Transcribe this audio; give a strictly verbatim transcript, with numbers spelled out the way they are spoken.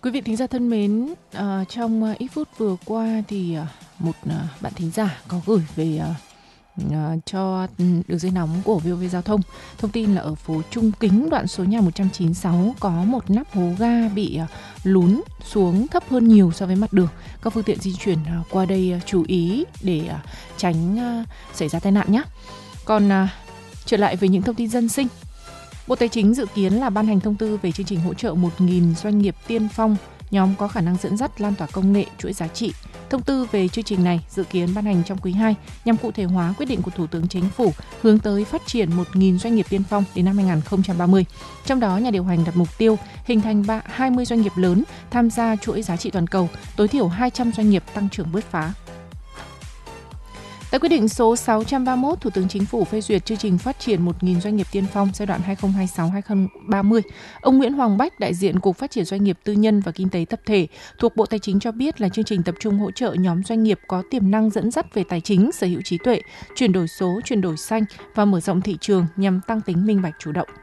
Quý vị thính giả thân mến, uh, trong uh, ít phút vừa qua thì uh, một uh, bạn thính giả có gửi về uh, uh, cho đường dây nóng của vê o vê Giao thông. Thông tin là ở phố Trung Kính, đoạn số nhà một trăm chín mươi sáu có một nắp hố ga bị uh, lún xuống thấp hơn nhiều so với mặt đường. Các phương tiện di chuyển uh, qua đây uh, chú ý để uh, tránh uh, xảy ra tai nạn nhé. Còn uh, trở lại với những thông tin dân sinh. Bộ Tài chính dự kiến là ban hành thông tư về chương trình hỗ trợ một nghìn doanh nghiệp tiên phong, nhóm có khả năng dẫn dắt lan tỏa công nghệ, chuỗi giá trị. Thông tư về chương trình này dự kiến ban hành trong quý hai nhằm cụ thể hóa quyết định của Thủ tướng Chính phủ hướng tới phát triển một nghìn doanh nghiệp tiên phong đến năm hai không ba không. Trong đó, nhà điều hành đặt mục tiêu hình thành hai mươi doanh nghiệp lớn tham gia chuỗi giá trị toàn cầu, tối thiểu hai trăm doanh nghiệp tăng trưởng bứt phá. Tại quyết định số sáu trăm ba mươi mốt, Thủ tướng Chính phủ phê duyệt chương trình phát triển một nghìn doanh nghiệp tiên phong giai đoạn hai không hai sáu đến hai không ba không. Ông Nguyễn Hoàng Bách, đại diện Cục Phát triển Doanh nghiệp Tư nhân và Kinh tế Tập thể thuộc Bộ Tài chính cho biết là chương trình tập trung hỗ trợ nhóm doanh nghiệp có tiềm năng dẫn dắt về tài chính, sở hữu trí tuệ, chuyển đổi số, chuyển đổi xanh và mở rộng thị trường nhằm tăng tính minh bạch chủ động.